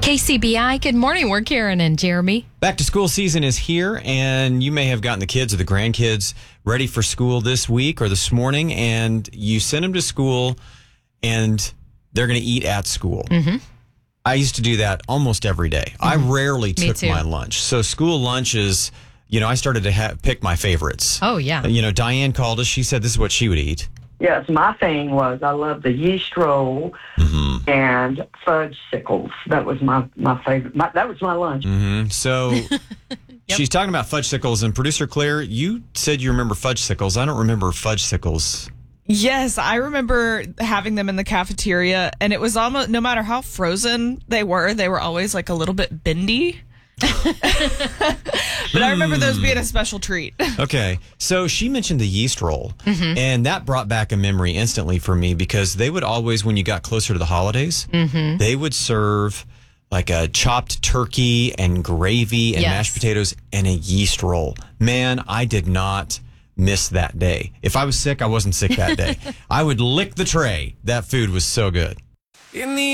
KCBI, good morning. We're Karen and Jeremy. Back to school season is here, and you may have gotten the kids or the grandkids ready for school this week or this morning, and you send them to school, and they're going to eat at school. Mm-hmm. I used to do that almost every day. Mm-hmm. I rarely took my lunch. So school lunch is, I started to pick my favorites. Oh, yeah. Diane called us. She said this is what she would eat. Yes, my thing was I loved the yeast roll and fudge sickles. That was my favorite. That was my lunch. Mm-hmm. So she's talking about fudge sickles. And producer Claire, you said you remember fudge sickles. I don't remember fudge sickles. Yes, I remember having them in the cafeteria. And it was almost, no matter how frozen they were always like a little bit bendy. But I remember those being a special treat. Okay, so she mentioned the yeast roll, and that brought back a memory instantly for me because they would always, when you got closer to the holidays, they would serve like a chopped turkey and gravy and mashed potatoes and a yeast roll. Man, I did not miss that day. If I was sick, I wasn't sick that day. I would lick the tray. That food was so good.